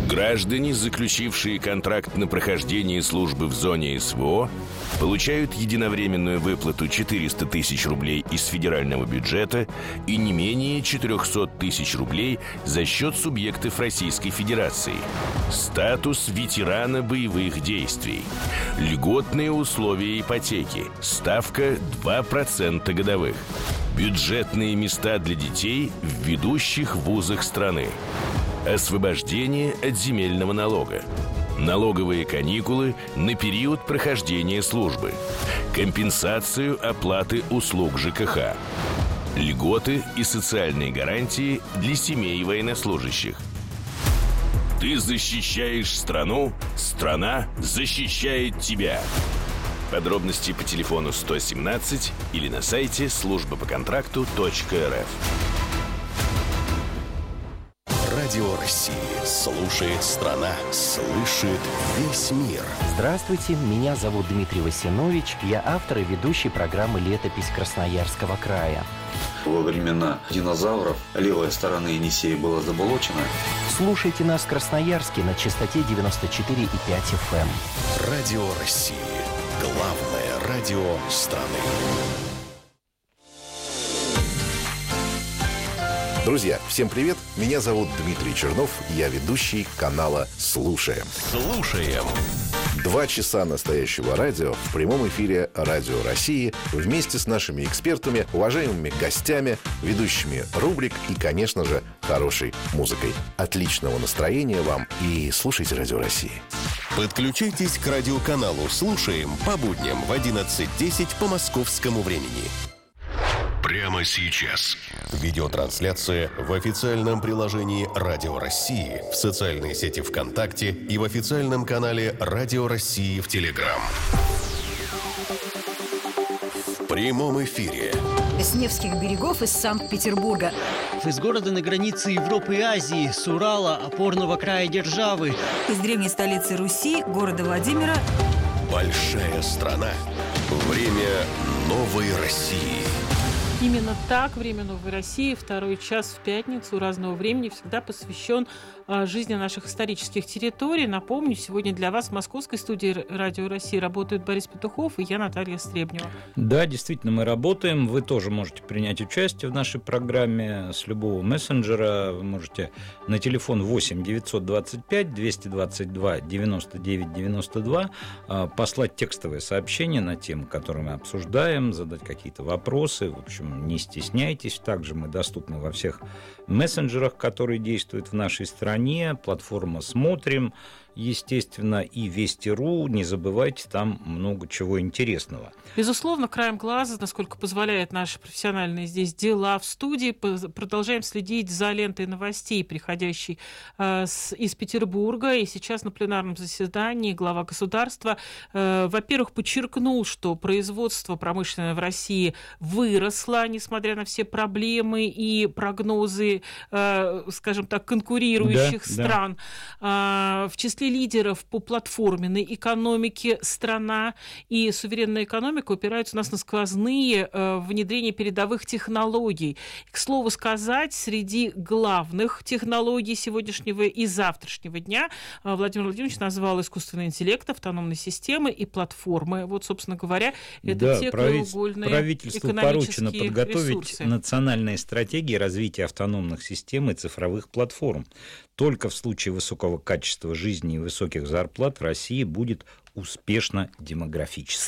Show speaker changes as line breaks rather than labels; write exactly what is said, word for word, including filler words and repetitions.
Граждане, заключившие контракт на прохождение службы в зоне СВО, получают единовременную выплату четыреста тысяч рублей из федерального бюджета и не менее четыреста тысяч рублей за счет субъектов Российской Федерации. Статус ветерана боевых действий. Льготные условия ипотеки. Ставка два процента годовых. Бюджетные места для детей в ведущих вузах страны. Освобождение от земельного налога. Налоговые каникулы на период прохождения службы. Компенсацию оплаты услуг ЖКХ. Льготы и социальные гарантии для семей военнослужащих. Ты защищаешь страну, страна защищает тебя. Подробности по телефону сто семнадцать или на сайте служба по контракту точка эр эф.
Радио России. Слушает страна. Слышит весь мир.
Здравствуйте, меня зовут Дмитрий Васинович. Я автор и ведущий программы «Летопись Красноярского края».
Во времена динозавров левая сторона Енисея была заболочена.
Слушайте нас в Красноярске на частоте девяносто четыре и пять эф эм.
Радио России. Главное радио страны.
Друзья, всем привет! Меня зовут Дмитрий Чернов, я ведущий канала «Слушаем».
Слушаем.
Два часа настоящего радио в прямом эфире Радио России вместе с нашими экспертами, уважаемыми гостями, ведущими рубрик и, конечно же, хорошей музыкой. Отличного настроения вам и слушайте Радио России.
Подключайтесь к радиоканалу «Слушаем» по будням в одиннадцать десять по московскому времени. Прямо сейчас. Видеотрансляция в официальном приложении Радио России, в социальной сети ВКонтакте и в официальном канале Радио России в Телеграм. В прямом эфире.
С Невских берегов из Санкт-Петербурга.
Из города на границе Европы и Азии, с Урала, опорного края державы.
Из древней столицы Руси, города Владимира.
Большая страна. Время новой России.
Именно так «Время новой России», второй час в пятницу разного времени всегда посвящен а, жизни наших исторических территорий. Напомню, сегодня для вас в московской студии Радио России работают Борис Петухов и я, Наталья Стребнева.
Да, действительно, мы работаем. Вы тоже можете принять участие в нашей программе с любого мессенджера. Вы можете на телефон восемь девятьсот двадцать пять двести двадцать два девяносто девять девяносто два послать текстовое сообщение на тему, которую мы обсуждаем, задать какие-то вопросы. В общем, не стесняйтесь. Также мы доступны во всех мессенджерах, которые действуют в нашей стране. Платформа «Смотрим», естественно, и Вести.ру. Не забывайте, там много чего интересного.
Безусловно, краем глаза, насколько позволяют наши профессиональные здесь дела в студии, продолжаем следить за лентой новостей, приходящей э, с, из Петербурга. И сейчас на пленарном заседании глава государства, э, во-первых, подчеркнул, что производство промышленное в России выросло, несмотря на все проблемы и прогнозы, э, скажем так, конкурирующих да, стран. Да. Э, в числе лидеров по платформенной экономике страна и суверенная экономика опираются у нас на сквозные э, внедрения передовых технологий. К слову сказать, среди главных технологий сегодняшнего и завтрашнего дня э, Владимир Владимирович назвал искусственный интеллект, автономные системы и платформы. Вот, собственно говоря, это
да,
те
правитель...
краеугольные
правительству поручено подготовить
ресурсы.
Национальные стратегии развития автономных систем и цифровых платформ. Только в случае высокого качества жизни и высоких зарплат в России будет успешно демографически.